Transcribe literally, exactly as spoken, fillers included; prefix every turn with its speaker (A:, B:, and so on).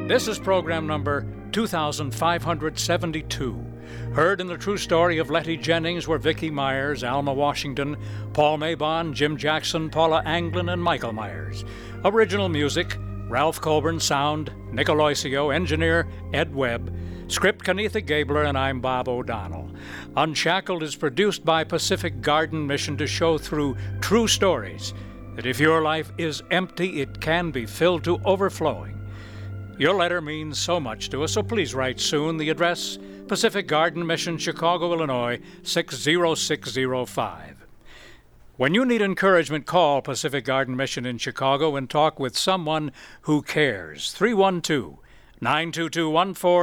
A: This is program number two thousand five hundred seventy-two. Heard in the true story of Letty Jennings were Vicki Myers, Alma Washington, Paul Mabon, Jim Jackson, Paula Anglin, and Michael Myers. Original music, Ralph Colburn. Sound, Nick Aloisio. Engineer, Ed Webb. Script, Kenetha Gabler, and I'm Bob O'Donnell. Unshackled is produced by Pacific Garden Mission to show through true stories that if your life is empty, it can be filled to overflowing. Your letter means so much to us, so please write soon. The address, Pacific Garden Mission, Chicago, Illinois, six zero six zero five. When you need encouragement, call Pacific Garden Mission in Chicago and talk with someone who cares. three one two, nine two two, one four